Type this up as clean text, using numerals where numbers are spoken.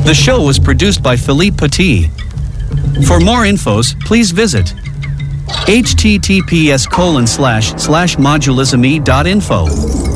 The show was produced by Philippe Petit. For more infos, please visit https://modulisme.info.